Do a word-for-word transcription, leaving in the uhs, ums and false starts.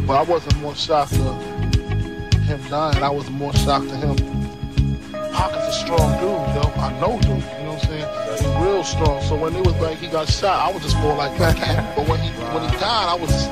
But I wasn't more shocked of him dying. I was more shocked to him. Pac is a strong dude, yo. I know dude, you know what I'm saying? He's real strong. So when it was like he got shot, I was just more like, but when he when he died, I was